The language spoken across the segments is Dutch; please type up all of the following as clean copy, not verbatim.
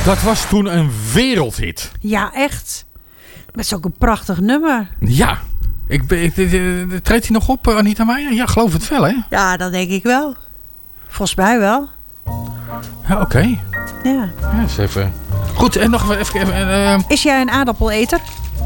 Dat was toen een wereldhit. Ja, echt. Dat is ook een prachtig nummer. Ja. Treedt hij nog op, Anita Meijer? Ja, geloof het wel, hè? Ja, dat denk ik wel. Volgens mij wel. Ja, oké. Ja. Ja, eens even. Goed, en nog even... Is jij een aardappeleter?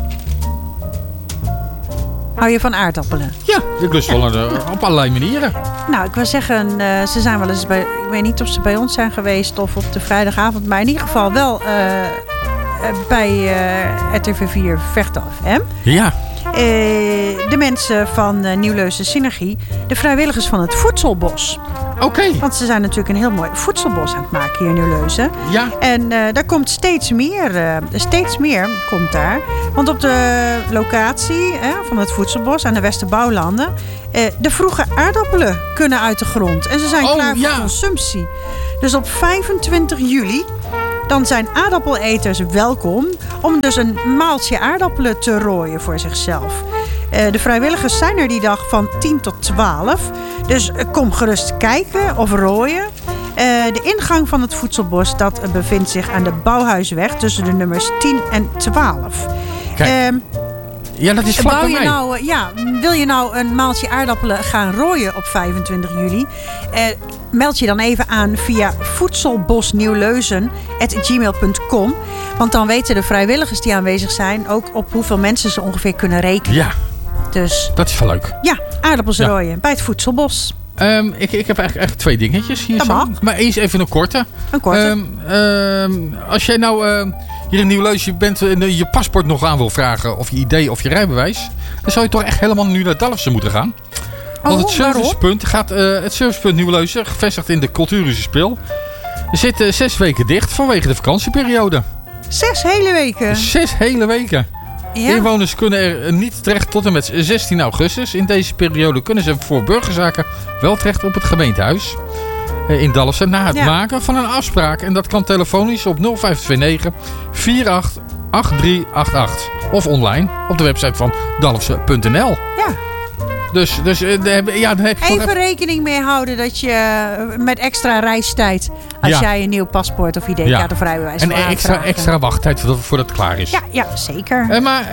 Hou je van aardappelen? Ja, ik lust wel op allerlei manieren. Nou, ik wil zeggen, ze zijn wel eens bij... Ik weet niet of ze bij ons zijn geweest of op de vrijdagavond. Maar in ieder geval wel bij RTV 4 Vechten FM. Ja. De mensen van Nieuw-Leusen Synergie. De vrijwilligers van het Voedselbos. Oké. Want ze zijn natuurlijk een heel mooi voedselbos aan het maken hier in Nieuw-Leusen. Ja. En daar komt steeds meer komt daar. Want op de locatie van het voedselbos aan de Westerbouwlanden... de vroege aardappelen kunnen uit de grond. En ze zijn klaar voor consumptie. Dus op 25 juli... dan zijn aardappeleters welkom om dus een maaltje aardappelen te rooien voor zichzelf. De vrijwilligers zijn er die dag van 10 tot 12. Dus kom gerust kijken of rooien. De ingang van het voedselbos dat bevindt zich aan de Bouwhuisweg tussen de nummers 10 en 12. Kijk. Ja, dat is vlakbij mij. Wil je nou een maaltje aardappelen gaan rooien op 25 juli? Meld je dan even aan via voedselbosnieuwleuzen@gmail.com. Want dan weten de vrijwilligers die aanwezig zijn ook op hoeveel mensen ze ongeveer kunnen rekenen. Ja, dus, dat is wel leuk. Ja, aardappels rooien bij het voedselbos. Ik heb eigenlijk 2 dingetjes hier. Dat mag. Maar eens even een korte. Als jij nou hier in Nieuw-Leusen bent en je paspoort nog aan wil vragen... of je ID of je rijbewijs... dan zou je toch echt helemaal nu naar Dalfsen moeten gaan. Want het servicepunt Nieuw-Leusen, gevestigd in de Cultuurische Spil... zit 6 weken dicht vanwege de vakantieperiode. 6 hele weken? 6 hele weken. Ja. Inwoners kunnen er niet terecht tot en met 16 augustus. In deze periode kunnen ze voor burgerzaken wel terecht op het gemeentehuis in Dalfsen na het maken van een afspraak. En dat kan telefonisch op 0529 488388 of online op de website van dalfsen.nl. Ja. Dus dan heb je even rekening mee houden dat je met extra reistijd... als jij een nieuw paspoort of ID-kaart of rijbewijs wil aanvragen. En extra wachttijd voordat het klaar is. Ja, zeker.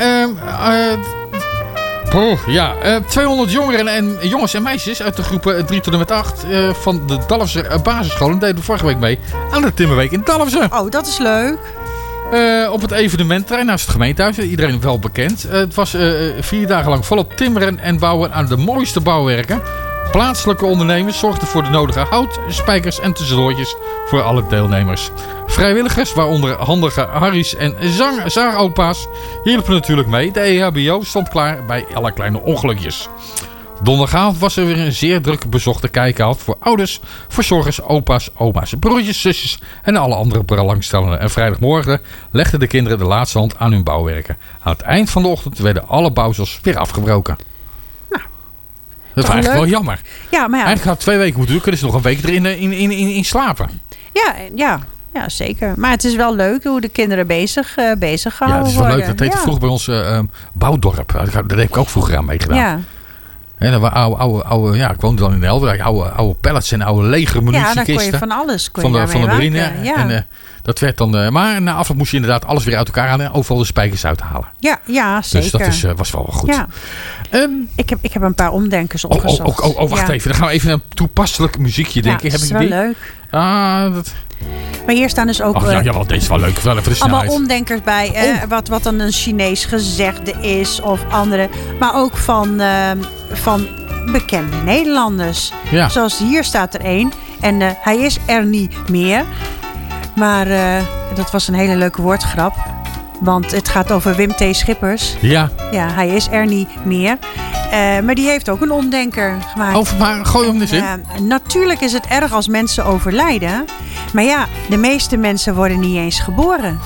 200 jongens en meisjes uit de groepen 3 tot en met 8... van de Dalfser basisscholen deden vorige week mee aan de Timmerweek in Dalfsen. Oh, dat is leuk. Op het evenementterrein naast het gemeentehuis. Iedereen wel bekend. Het was 4 dagen lang volop timmeren en bouwen aan de mooiste bouwwerken. Plaatselijke ondernemers zorgden voor de nodige hout, spijkers en tussendoortjes voor alle deelnemers. Vrijwilligers, waaronder handige Harry's en zaaropa's, hielpen natuurlijk mee. De EHBO stond klaar bij alle kleine ongelukjes. Donderdagavond was er weer een zeer druk bezochte kijkavond voor ouders, verzorgers, opa's, oma's, broertjes, zusjes en alle andere belangstellenden. En vrijdagmorgen legden de kinderen de laatste hand aan hun bouwwerken. Aan het eind van de ochtend werden alle bouwsels weer afgebroken. Nou, dat was eigenlijk wel jammer. Ja, maar eigenlijk had 2 weken moeten doen, kunnen ze nog een week erin in slapen. Ja, zeker. Maar het is wel leuk hoe de kinderen bezig gehouden worden. Ja, het is wel leuk. Dat heette vroeger bij ons bouwdorp. Daar heb ik ook vroeger aan meegedaan. Ja. En dan oude, ik woonde dan in Helder, oude pallets en oude lege munitiekisten. Ja, dan kon je van alles van de marine. Ja. En dat werd dan, maar na afloop moest je inderdaad alles weer uit elkaar halen en overal de spijkers uithalen. Ja, zeker. Dus dat was wel goed. Ja. Ik heb een paar omdenkers opgezocht. Wacht even. Dan gaan we even een toepasselijk muziekje denken. Dat is wel leuk. Maar hier staan dus ook... deze is wel leuk. Wel even de snelheid. Allemaal omdenkers bij. Wat dan een Chinees gezegde is of andere. Maar ook van bekende Nederlanders. Ja. Zoals hier staat er één. En hij is er niet meer. Maar dat was een hele leuke woordgrap. Want het gaat over Wim T. Schippers. Ja. Ja, hij is er niet meer. Maar die heeft ook een omdenker gemaakt. Maar gooi hem eens in. Natuurlijk is het erg als mensen overlijden. Maar ja, de meeste mensen worden niet eens geboren.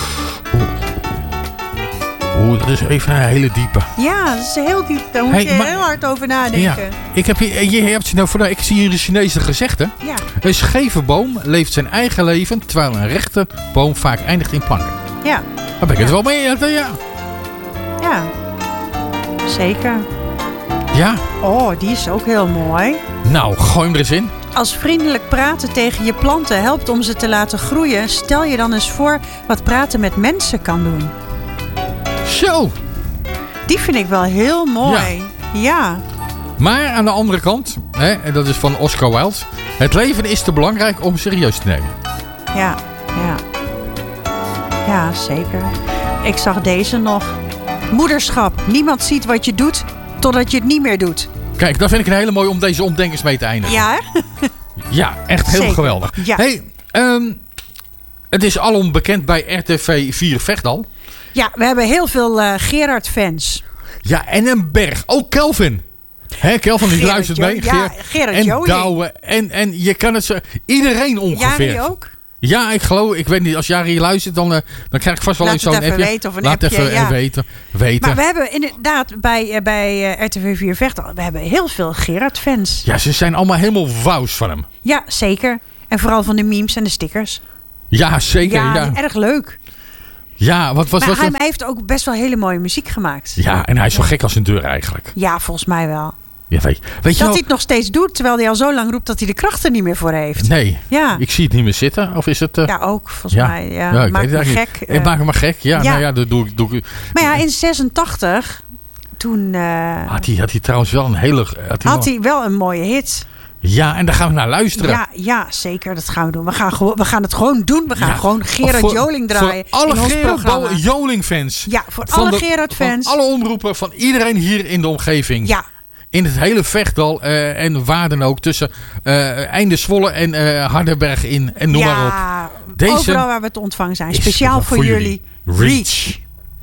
Dat is even een hele diepe. Ja, dat is heel diep. Daar moet je heel hard over nadenken. Ja. Ik zie hier een Chinese gezegde. Ja. Een scheve boom leeft zijn eigen leven, terwijl een rechte boom vaak eindigt in planken. Ja. Daar ben ik het wel mee. Ja, zeker. Ja. Oh, die is ook heel mooi. Nou, gooi hem er eens in. Als vriendelijk praten tegen je planten helpt om ze te laten groeien, stel je dan eens voor wat praten met mensen kan doen. Zo! Die vind ik wel heel mooi. Ja. Maar aan de andere kant, en dat is van Oscar Wilde, het leven is te belangrijk om serieus te nemen. Ja, ja. Ja, zeker. Ik zag deze nog. Moederschap. Niemand ziet wat je doet, totdat je het niet meer doet. Kijk, dat vind ik een hele mooie om deze omdenkers mee te eindigen. Ja, hè? Ja, echt heel Zeker. geweldig. Ja. Hey, het is alom bekend bij RTV 4 Vechtdal. Ja, we hebben heel veel Gerard-fans. Ja, en een berg. Ook Kelvin. Kelvin die Gerard luistert Jo- mee. ja, Gerard en Joling. Douwe. En je kan het zo... Iedereen ongeveer. Jari ook? Ja, ik geloof... Ik weet niet, als Jari luistert, dan krijg ik vast wel Laat eens zo'n het even appje. weten of een Laat appje, even ja. weten. Maar we hebben inderdaad bij RTV 4 Vechtdal, we hebben heel veel Gerard-fans. Ja, ze zijn allemaal helemaal wous van hem. Ja, zeker. En vooral van de memes en de stickers. Ja, zeker. Ja, Erg leuk. ja wat was Maar hij dat? heeft ook best wel hele mooie muziek gemaakt. Ja, en hij is zo gek als een deur eigenlijk. Ja, volgens mij wel. Ja, weet je Dat wel? hij het nog steeds doet, terwijl hij al zo lang roept dat hij de krachten niet meer voor heeft. Nee, Ja, ik zie het niet meer zitten. Of is het... ja ook volgens mij. Ja. ik Maakt weet me het eigenlijk gek. niet. Ik maak hem maar gek. Ja, ja. nou ja, dat doe ik. Maar ja, in 86, toen Had hij trouwens wel een hele... had hij wel een mooie hit. Ja, en daar gaan we naar luisteren. Ja, zeker. Dat gaan we doen. We gaan het gewoon doen. We gaan Ja, gewoon Gerard Joling draaien. Voor alle in ons Gerard programma. Joling fans. Ja, voor alle Gerard fans. Van alle omroepen, van iedereen hier in de omgeving. Ja, In het hele Vechtdal en waar dan ook. Tussen Einde Zwolle en Hardenberg in. En noem maar op. ja, Deze overal waar we te ontvangen zijn. is Speciaal voor jullie. Reach.